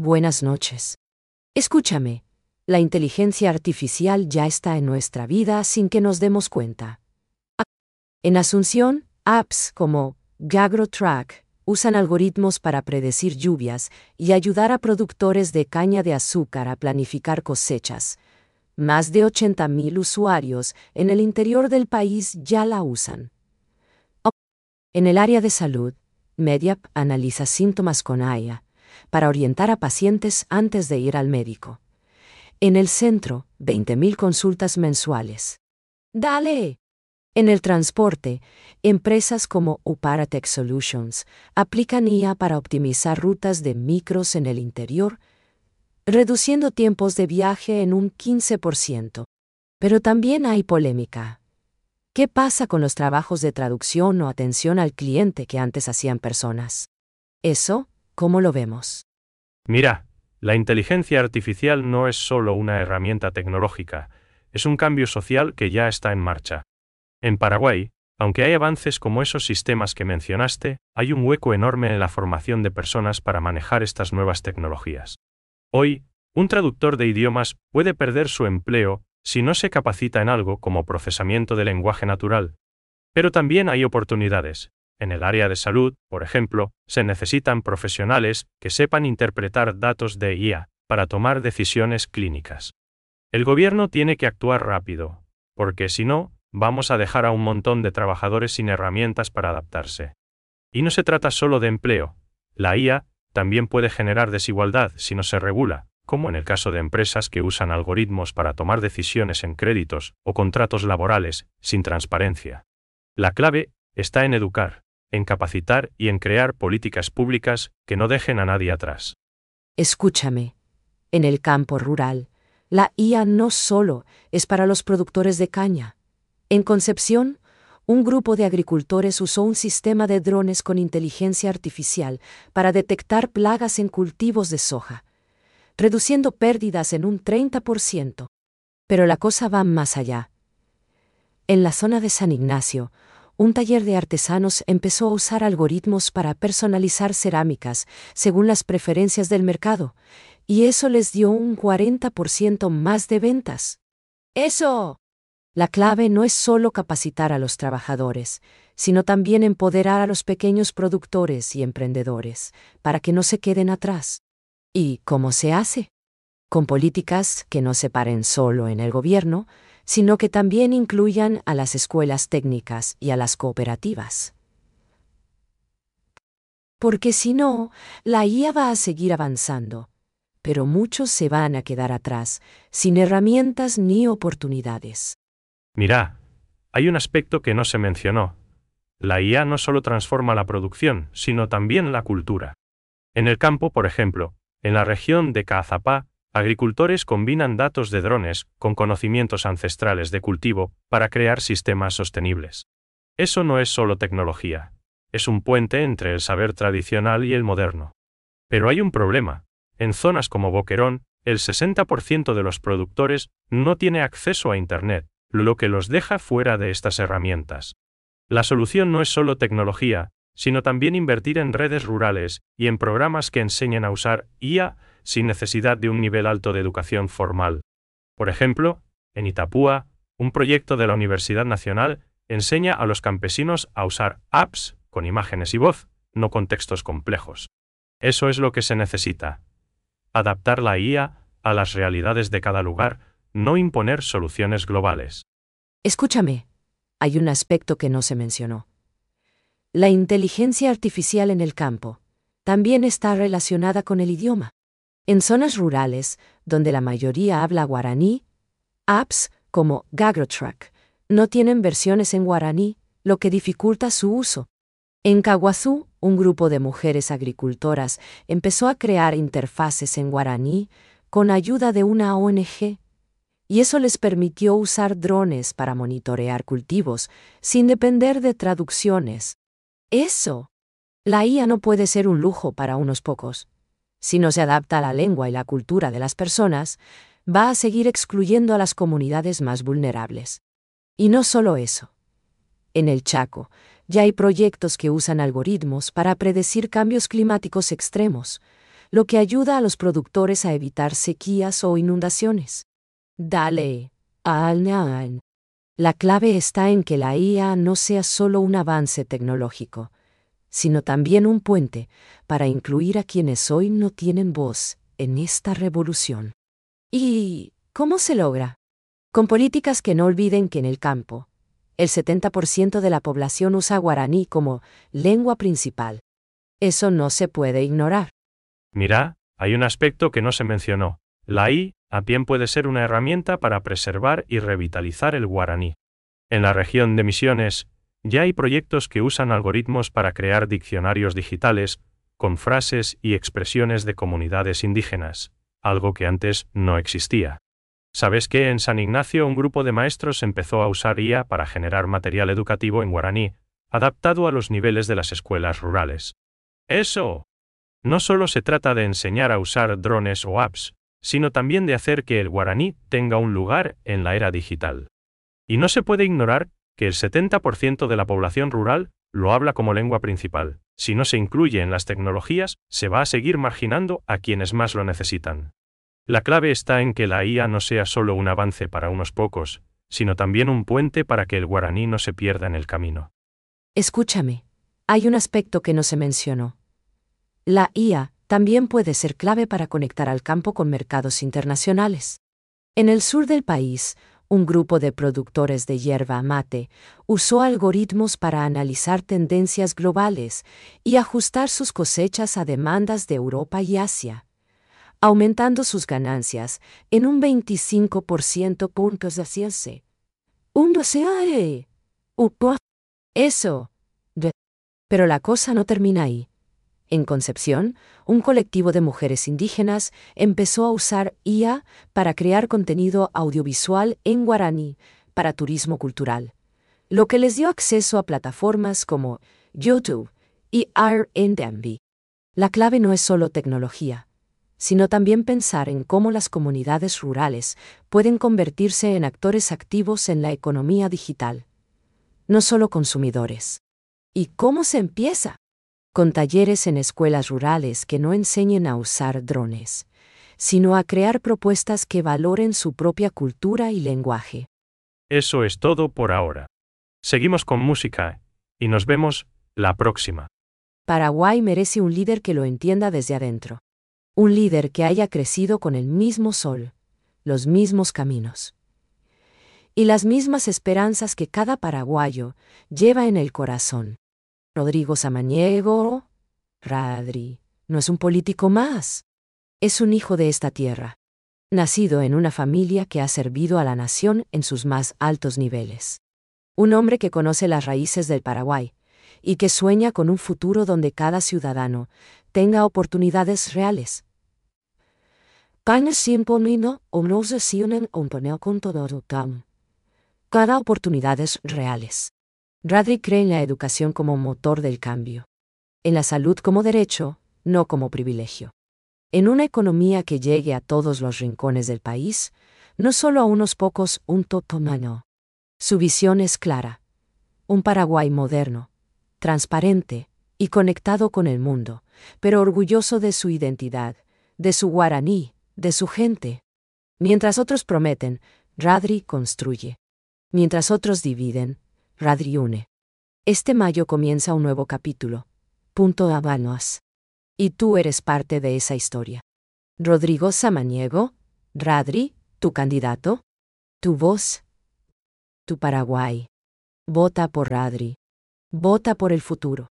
Buenas noches. Escúchame, la inteligencia artificial ya está en nuestra vida sin que nos demos cuenta. En Asunción, apps como GagroTrack usan algoritmos para predecir lluvias y ayudar a productores de caña de azúcar a planificar cosechas. Más de 80.000 usuarios en el interior del país ya la usan. En el área de salud, Mediap analiza síntomas con IA para orientar a pacientes antes de ir al médico. En el centro, 20.000 consultas mensuales. ¡Dale! En el transporte, empresas como Uparatech Solutions aplican IA para optimizar rutas de micros en el interior, reduciendo tiempos de viaje en un 15%. Pero también hay polémica. ¿Qué pasa con los trabajos de traducción o atención al cliente que antes hacían personas? Eso, ¿cómo lo vemos? Mira, la inteligencia artificial no es solo una herramienta tecnológica, es un cambio social que ya está en marcha. En Paraguay, aunque hay avances como esos sistemas que mencionaste, hay un hueco enorme en la formación de personas para manejar estas nuevas tecnologías. Hoy, un traductor de idiomas puede perder su empleo si no se capacita en algo como procesamiento de lenguaje natural. Pero también hay oportunidades. En el área de salud, por ejemplo, se necesitan profesionales que sepan interpretar datos de IA para tomar decisiones clínicas. El gobierno tiene que actuar rápido, porque si no, vamos a dejar a un montón de trabajadores sin herramientas para adaptarse. Y no se trata solo de empleo. La IA también puede generar desigualdad si no se regula, como en el caso de empresas que usan algoritmos para tomar decisiones en créditos o contratos laborales sin transparencia. La clave está en educar, en capacitar y en crear políticas públicas que no dejen a nadie atrás. Escúchame, en el campo rural, la IA no solo es para los productores de caña. En Concepción, un grupo de agricultores usó un sistema de drones con inteligencia artificial para detectar plagas en cultivos de soja, reduciendo pérdidas en un 30%. Pero la cosa va más allá. En la zona de San Ignacio, un taller de artesanos empezó a usar algoritmos para personalizar cerámicas según las preferencias del mercado, y eso les dio un 40% más de ventas. ¡Eso! La clave no es solo capacitar a los trabajadores, sino también empoderar a los pequeños productores y emprendedores, para que no se queden atrás. ¿Y cómo se hace? Con políticas que no se paren solo en el gobierno, sino que también incluyan a las escuelas técnicas y a las cooperativas. Porque si no, la IA va a seguir avanzando, pero muchos se van a quedar atrás, sin herramientas ni oportunidades. Mira, hay un aspecto que no se mencionó. La IA no solo transforma la producción, sino también la cultura. En el campo, por ejemplo, en la región de Caazapá, agricultores combinan datos de drones con conocimientos ancestrales de cultivo para crear sistemas sostenibles. Eso no es solo tecnología, es un puente entre el saber tradicional y el moderno. Pero hay un problema. En zonas como Boquerón, el 60% de los productores no tiene acceso a Internet, lo que los deja fuera de estas herramientas. La solución no es solo tecnología, sino también invertir en redes rurales y en programas que enseñen a usar IA sin necesidad de un nivel alto de educación formal. Por ejemplo, en Itapúa, un proyecto de la Universidad Nacional enseña a los campesinos a usar apps con imágenes y voz, no con textos complejos. Eso es lo que se necesita. Adaptar la IA a las realidades de cada lugar, no imponer soluciones globales. Escúchame, hay un aspecto que no se mencionó. La inteligencia artificial en el campo también está relacionada con el idioma. En zonas rurales, donde la mayoría habla guaraní, apps como GagroTrack no tienen versiones en guaraní, lo que dificulta su uso. En Caguazú, un grupo de mujeres agricultoras empezó a crear interfaces en guaraní con ayuda de una ONG, y eso les permitió usar drones para monitorear cultivos sin depender de traducciones. Eso. La IA no puede ser un lujo para unos pocos. Si no se adapta a la lengua y la cultura de las personas, va a seguir excluyendo a las comunidades más vulnerables. Y no solo eso. En el Chaco, ya hay proyectos que usan algoritmos para predecir cambios climáticos extremos, lo que ayuda a los productores a evitar sequías o inundaciones. Dale, Alnaan. La clave está en que la IA no sea solo un avance tecnológico, sino también un puente para incluir a quienes hoy no tienen voz en esta revolución. ¿Y cómo se logra? Con políticas que no olviden que en el campo, el 70% de la población usa guaraní como lengua principal. Eso no se puede ignorar. Mira, hay un aspecto que no se mencionó. La IA bien puede ser una herramienta para preservar y revitalizar el guaraní. En la región de Misiones, ya hay proyectos que usan algoritmos para crear diccionarios digitales, con frases y expresiones de comunidades indígenas, algo que antes no existía. ¿Sabes que en San Ignacio un grupo de maestros empezó a usar IA para generar material educativo en guaraní, adaptado a los niveles de las escuelas rurales? ¡Eso! No solo se trata de enseñar a usar drones o apps, sino también de hacer que el guaraní tenga un lugar en la era digital. Y no se puede ignorar que el 70% de la población rural lo habla como lengua principal. Si no se incluye en las tecnologías, se va a seguir marginando a quienes más lo necesitan. La clave está en que la IA no sea solo un avance para unos pocos, sino también un puente para que el guaraní no se pierda en el camino. Escúchame, hay un aspecto que no se mencionó. La IA también puede ser clave para conectar al campo con mercados internacionales. En el sur del país, un grupo de productores de yerba mate usó algoritmos para analizar tendencias globales y ajustar sus cosechas a demandas de Europa y Asia, aumentando sus ganancias en un 25%. Eso. Pero la cosa no termina ahí. En Concepción, un colectivo de mujeres indígenas empezó a usar IA para crear contenido audiovisual en guaraní para turismo cultural, lo que les dio acceso a plataformas como YouTube y Airbnb. La clave no es solo tecnología, sino también pensar en cómo las comunidades rurales pueden convertirse en actores activos en la economía digital, no solo consumidores. ¿Y cómo se empieza? Con talleres en escuelas rurales que no enseñen a usar drones, sino a crear propuestas que valoren su propia cultura y lenguaje. Eso es todo por ahora. Seguimos con música, y nos vemos la próxima. Paraguay merece un líder que lo entienda desde adentro. Un líder que haya crecido con el mismo sol, los mismos caminos y las mismas esperanzas que cada paraguayo lleva en el corazón. Rodrigo Samaniego, Radri, no es un político más. Es un hijo de esta tierra, nacido en una familia que ha servido a la nación en sus más altos niveles. Un hombre que conoce las raíces del Paraguay y que sueña con un futuro donde cada ciudadano tenga oportunidades reales. Cada oportunidades reales. Radri cree en la educación como motor del cambio. En la salud como derecho, no como privilegio. En una economía que llegue a todos los rincones del país, no solo a unos pocos, un totomano. Su visión es clara. Un Paraguay moderno, transparente y conectado con el mundo, pero orgulloso de su identidad, de su guaraní, de su gente. Mientras otros prometen, Radri construye. Mientras otros dividen, Radri une. Este mayo comienza un nuevo capítulo. Habanos. Y tú eres parte de esa historia. Rodrigo Samaniego, Radri, tu candidato, tu voz, tu Paraguay. Vota por Radri. Vota por el futuro.